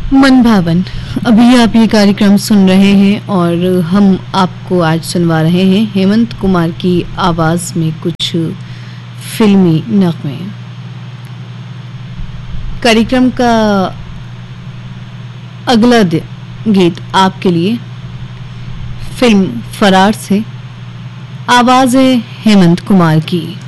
मन भावन। अभी आप ये कार्यक्रम सुन रहे हैं और हम आपको आज सुनवा रहे हैं हेमंत कुमार की आवाज़ में कुछ फिल्मी नगमे। कार्यक्रम का अगला गीत आपके लिए फिल्म फरार से, आवाज़ है हेमंत कुमार की।